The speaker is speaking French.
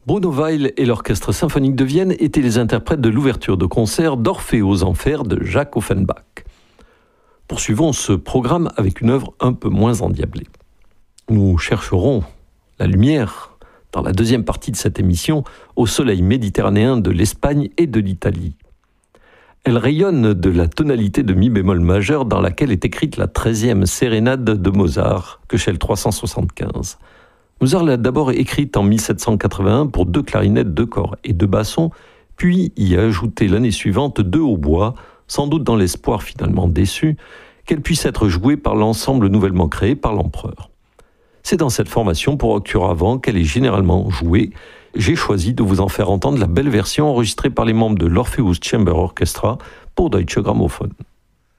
Bruno Weil et l'Orchestre symphonique de Vienne étaient les interprètes de l'ouverture de concert d'Orphée aux Enfers de Jacques Offenbach. Poursuivons ce programme avec une œuvre un peu moins endiablée. Nous chercherons la lumière, dans la deuxième partie de cette émission, au soleil méditerranéen de l'Espagne et de l'Italie. Elle rayonne de la tonalité de mi bémol majeur dans laquelle est écrite la 13e sérénade de Mozart, Köchel 375. Mozart l'a d'abord écrite en 1781 pour 2 clarinettes, 2 corps et 2 bassons, puis y a ajouté l'année suivante 2 hautbois, sans doute dans l'espoir finalement déçu qu'elle puisse être jouée par l'ensemble nouvellement créé par l'empereur. C'est dans cette formation pour octuor avant qu'elle est généralement jouée. J'ai choisi de vous en faire entendre la belle version enregistrée par les membres de l'Orpheus Chamber Orchestra pour Deutsche Grammophon.